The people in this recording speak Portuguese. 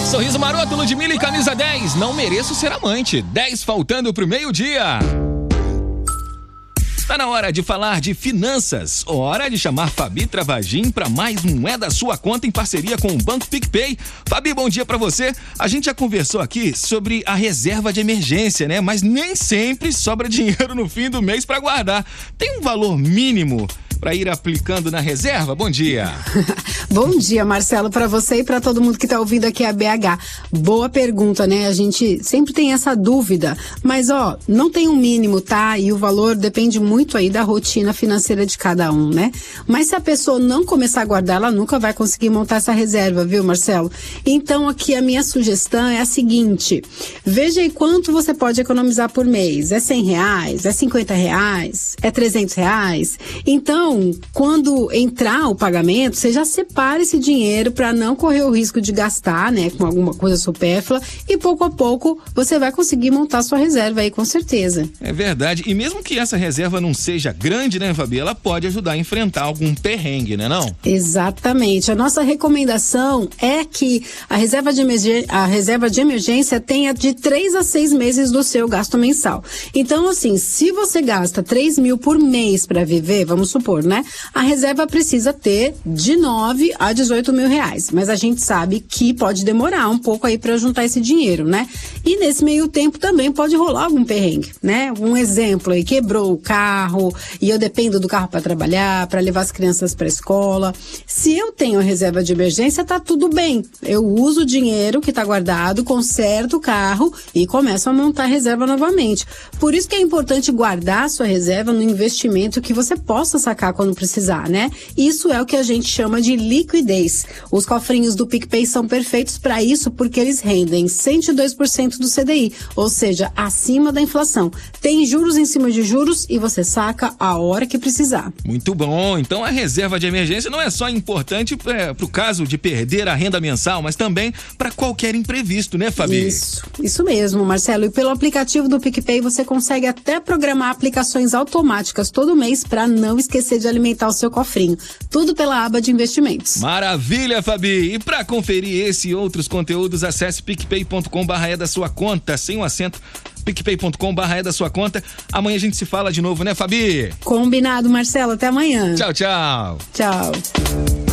Sorriso maroto, Ludmilla e camisa 10. Não mereço ser amante. 10 faltando pro meio-dia. Tá na hora de falar de finanças. Hora de chamar Fabi Travagin para mais um É da Sua Conta em parceria com o Banco PicPay. Fabi, bom dia para você. A gente já conversou aqui sobre a reserva de emergência, né? Mas nem sempre sobra dinheiro no fim do mês para guardar. Tem um valor mínimo para ir aplicando na reserva? Bom dia. Bom dia, Marcelo, para você e para todo mundo que tá ouvindo aqui a BH. Boa pergunta, né? A gente sempre tem essa dúvida, mas não tem um mínimo, tá? E o valor depende muito aí da rotina financeira de cada um, né? Mas se a pessoa não começar a guardar, ela nunca vai conseguir montar essa reserva, viu, Marcelo? Então aqui a minha sugestão é a seguinte: veja aí quanto você pode economizar por mês. É R$100? É R$50? É R$300? Então, quando entrar o pagamento, você já separa esse dinheiro para não correr o risco de gastar, né, com alguma coisa supérflua, e pouco a pouco você vai conseguir montar sua reserva aí, com certeza. É verdade. E mesmo que essa reserva não seja grande, né, Fabi, ela pode ajudar a enfrentar algum perrengue, né, não? Exatamente. A nossa recomendação é que a reserva de emergência tenha de 3 a 6 meses do seu gasto mensal. Então, assim, se você gasta 3 mil por mês para viver, vamos supor, né? A reserva precisa ter de 9 a 18 mil reais. Mas a gente sabe que pode demorar um pouco aí para juntar esse dinheiro, né? E nesse meio tempo também pode rolar algum perrengue, né? Um exemplo aí, quebrou o carro e eu dependo do carro para trabalhar, para levar as crianças para a escola. Se eu tenho reserva de emergência, tá tudo bem. Eu uso o dinheiro que tá guardado, conserto o carro e começo a montar a reserva novamente. Por isso que é importante guardar a sua reserva no investimento que você possa sacar quando precisar, né? Isso é o que a gente chama de liquidez. Os cofrinhos do PicPay são perfeitos para isso porque eles rendem 102% do CDI, ou seja, acima da inflação. Tem juros em cima de juros e você saca a hora que precisar. Muito bom. Então a reserva de emergência não é só importante para o caso de perder a renda mensal, mas também para qualquer imprevisto, né, Fabi? Isso mesmo, Marcelo. E pelo aplicativo do PicPay você consegue até programar aplicações automáticas todo mês para não esquecer de alimentar o seu cofrinho. Tudo pela aba de investimentos. Maravilha, Fabi! E para conferir esse e outros conteúdos, acesse picpay.com/é da sua conta, sem o acento, picpay.com/é da sua conta. Amanhã a gente se fala de novo, né, Fabi? Combinado, Marcelo. Até amanhã. Tchau, tchau. Tchau.